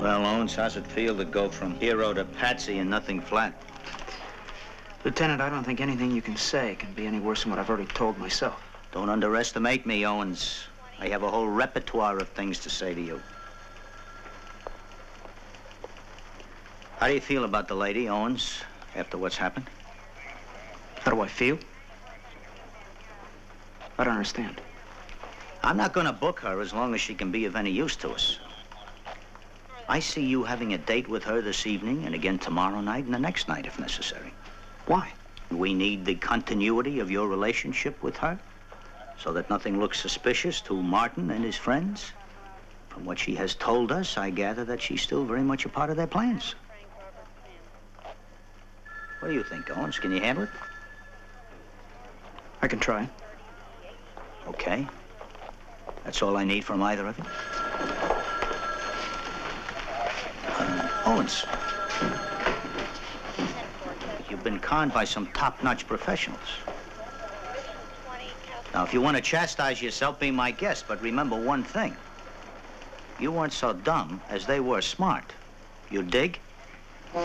Well, Owens, how's it feel to go from hero to patsy and nothing flat? Lieutenant, I don't think anything you can say can be any worse than what I've already told myself. Don't underestimate me, Owens. I have a whole repertoire of things to say to you. How do you feel about the lady, Owens, after what's happened? How do I feel? I don't understand. I'm not going to book her as long as she can be of any use to us. I see you having a date with her this evening and again tomorrow night and the next night if necessary. Why? We need the continuity of your relationship with her so that nothing looks suspicious to Martin and his friends. From what she has told us, I gather that she's still very much a part of their plans. What do you think, Owens? Can you handle it? I can try. Okay. That's all I need from either of you. Owens, you've been conned by some top-notch professionals. Now, if you want to chastise yourself, be my guest, but remember one thing. You weren't so dumb as they were smart. You dig?